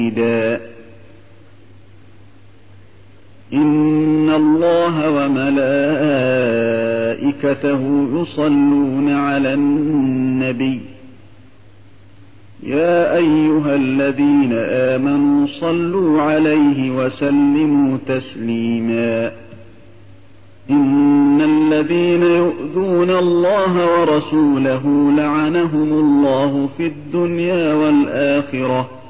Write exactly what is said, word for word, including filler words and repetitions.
إن الله وملائكته يصلون على النبي يا أيها الذين آمنوا صلوا عليه وسلموا تسليما إن الذين يؤذون الله ورسوله لعنهم الله في الدنيا والآخرة